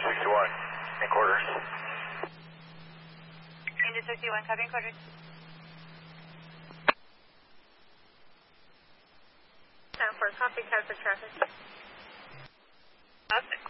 61, and quarters. India 61, copy and quarters. For copy, code for traffic. Okay.